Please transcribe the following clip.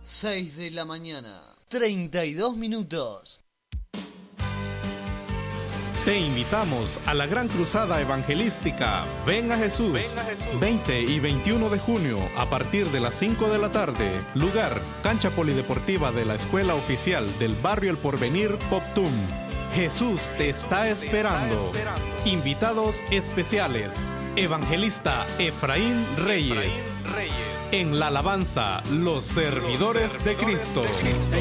6 de la mañana, 32 minutos. Te invitamos a la gran cruzada evangelística Ven a Jesús, 20 y 21 de junio a partir de las 5 de la tarde. Lugar, cancha polideportiva de la Escuela Oficial del Barrio El Porvenir, Poptum. Jesús te está esperando. Invitados especiales, evangelista Efraín Reyes. En la alabanza, los servidores de Cristo.